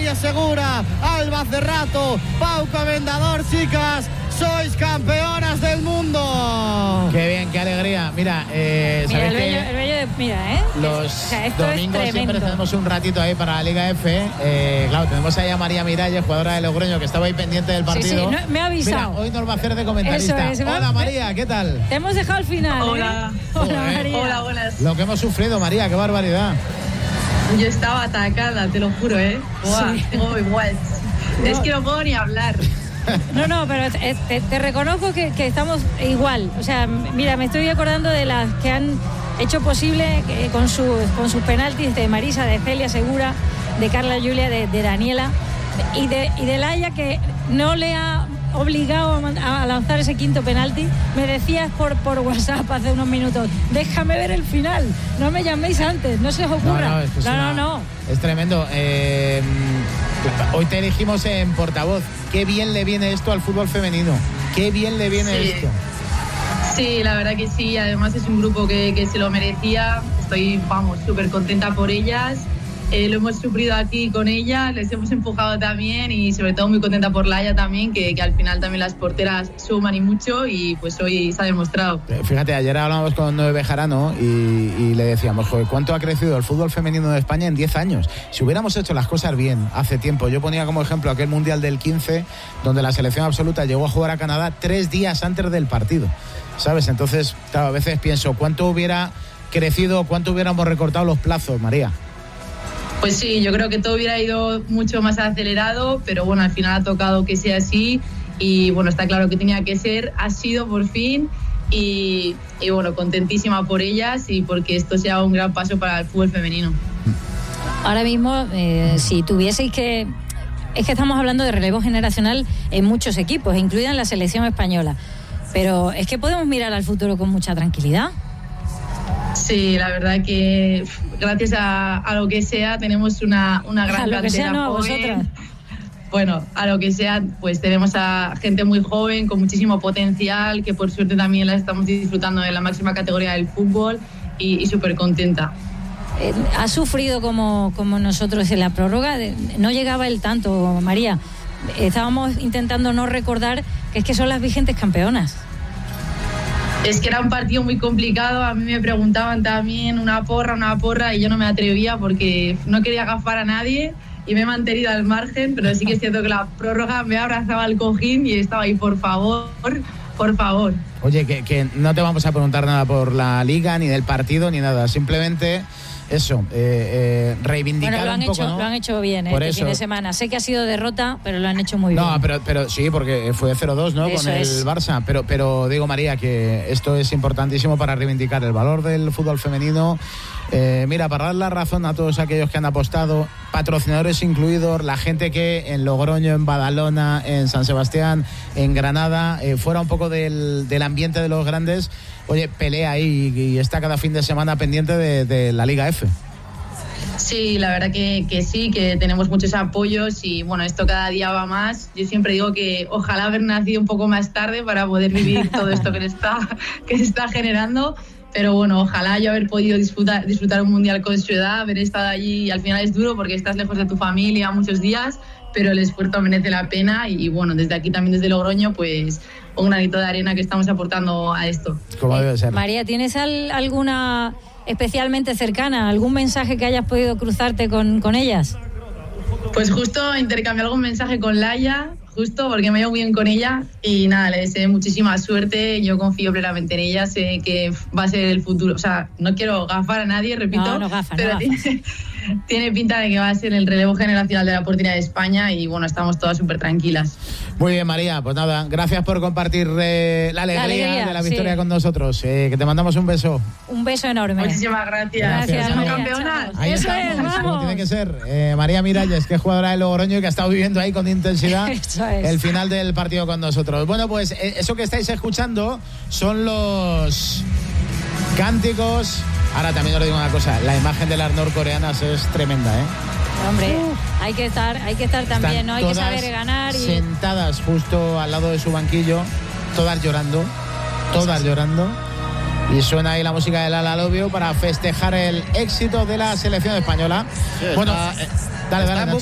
Celia Segura, Alba Cerrato, Pau Comendador, chicas, sois campeonas del mundo. Qué bien, qué alegría. Mira, mira el bello de, los domingos siempre tenemos un ratito ahí para la Liga F. Claro, tenemos ahí a María Miralles, jugadora de Logroño, que estaba ahí pendiente del partido. Sí, me ha avisado. Mira, hoy nos va a hacer de comentarista. Hola, María, ¿qué tal? Te hemos dejado al final. Hola. Hola, María. Hola, buenas. Lo que hemos sufrido, María, qué barbaridad. Yo estaba atacada, te lo juro, Buah, sí. Tengo igual. No. Es que no puedo ni hablar. No, pero te reconozco que estamos igual. O sea, mira, me estoy acordando de las que han hecho posible con sus penaltis, de Marisa, de Celia Segura, de Carla Julia, de Daniela y de Laia, que no le ha obligado a lanzar ese quinto penalti. Me decías por WhatsApp hace unos minutos, déjame ver el final, no me llaméis antes, no se os ocurra. No. Es tremendo. Hoy te elegimos en portavoz. Qué bien le viene esto al fútbol femenino. Qué bien le viene esto. Sí, la verdad que sí. Además es un grupo que se lo merecía. Estoy, súper contenta por ellas. Lo hemos sufrido aquí con ella, les hemos empujado también y sobre todo muy contenta por Laia también, que al final también las porteras suman y mucho, y pues hoy se ha demostrado. Fíjate, ayer hablábamos con Noé Bejarano y le decíamos, joder, ¿cuánto ha crecido el fútbol femenino de España en 10 años? Si hubiéramos hecho las cosas bien hace tiempo. Yo ponía como ejemplo aquel Mundial del 15, donde la selección absoluta llegó a jugar a Canadá 3 días antes del partido, ¿sabes? Entonces, claro, a veces pienso, ¿cuánto hubiera crecido, cuánto hubiéramos recortado los plazos, María? Pues sí, yo creo que todo hubiera ido mucho más acelerado, pero bueno, al final ha tocado que sea así y bueno, está claro que tenía que ser, ha sido por fin y bueno, contentísima por ellas y porque esto sea un gran paso para el fútbol femenino. Ahora mismo, si tuvieseis que... Es que estamos hablando de relevo generacional en muchos equipos, incluida en la selección española, pero es que podemos mirar al futuro con mucha tranquilidad. Sí, la verdad que gracias a lo que sea tenemos una gran cantera. A lo que sea, no, joven. A vosotras. Bueno, a lo que sea, pues tenemos a gente muy joven, con muchísimo potencial, que por suerte también la estamos disfrutando de la máxima categoría del fútbol y súper contenta. ¿Ha sufrido como nosotros en la prórroga? No llegaba el tanto, María. Estábamos intentando no recordar que es que son las vigentes campeonas. Es que era un partido muy complicado, a mí me preguntaban también una porra y yo no me atrevía porque no quería agafar a nadie y me he mantenido al margen, pero sí que es cierto que la prórroga me abrazaba al cojín y estaba ahí, por favor. Oye, que no te vamos a preguntar nada por la liga, ni del partido, ni nada, simplemente... Eso, reivindicar un poco, ¿no? Lo han hecho bien este fin de semana. Sé que ha sido derrota, pero lo han hecho muy bien. No, pero sí, porque fue 0-2, ¿no? Eso con el Barça. Pero digo, María, que esto es importantísimo para reivindicar el valor del fútbol femenino. Mira, para dar la razón a todos aquellos que han apostado, patrocinadores incluidos, la gente que en Logroño, en Badalona, en San Sebastián, en Granada, fuera un poco del ambiente de los grandes. Oye, pelea ahí y está cada fin de semana pendiente de la Liga F. Sí, la verdad que sí, que tenemos muchos apoyos y bueno, esto cada día va más. Yo siempre digo que ojalá haber nacido un poco más tarde para poder vivir todo esto que se está generando. Pero bueno, ojalá yo haber podido disfrutar un mundial con su edad, haber estado allí. Al final es duro porque estás lejos de tu familia muchos días, pero el esfuerzo merece la pena y bueno, desde aquí también desde Logroño, pues un granito de arena que estamos aportando a esto. Como debe ser. María, ¿tienes alguna especialmente cercana, algún mensaje que hayas podido cruzarte con ellas? Pues justo intercambié algún mensaje con Laia, justo porque me llevo bien con ella y nada, le deseo muchísima suerte, yo confío plenamente en ella, sé que va a ser el futuro, o sea, no quiero gafar a nadie, repito, pero tiene pinta de que va a ser el relevo generacional de la portería de España y bueno, estamos todas súper tranquilas. Muy bien, María, pues nada, gracias por compartir la alegría de la victoria con nosotros, que te mandamos un beso. Un beso enorme. Muchísimas gracias. ¿Somos campeonas? Ahí eso estamos, es, como tiene que ser. María Miralles, que es jugadora de Logroño y que ha estado viviendo ahí con intensidad el final del partido con nosotros. Bueno, pues eso que estáis escuchando son los cánticos. Ahora también os digo una cosa, la imagen de las norcoreanas es tremenda, ¿eh? Hombre, hay que estar también, están, ¿no? Hay que saber ganar. Sentadas justo al lado de su banquillo, todas llorando. Y suena ahí la música de Lala Lobio para festejar el éxito de la selección española. Sí, bueno, dale, está Nacho.